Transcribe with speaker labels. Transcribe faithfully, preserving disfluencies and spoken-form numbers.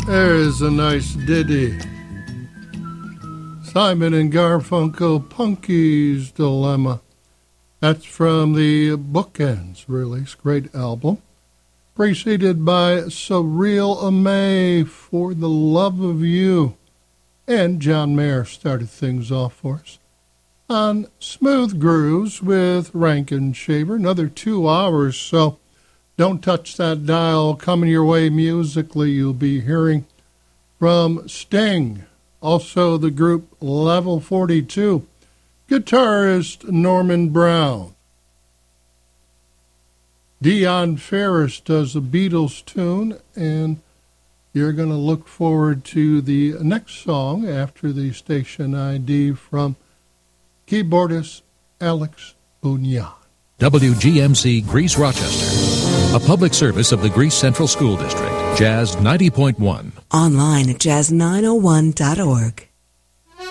Speaker 1: There's a nice ditty. Simon and Garfunkel, Punky's Dilemma. That's from the Bookends release. Great album. Preceded by Surreal Amay, For the Love of You. And John Mayer started things off for us on Smooth Grooves with Rankin Shaver. Another two hours, so don't touch that dial. Coming your way musically, you'll be hearing from Sting. Also the group Level forty-two. Guitarist Norman Brown. Dion Ferris does a Beatles tune, and you're going to look forward to the next song after the station I D from keyboardist Alex Bunyan.
Speaker 2: W G M C Greece Rochester, a public service of the Greece Central School District. Jazz ninety point one.
Speaker 3: Online at jazz nine oh one dot org.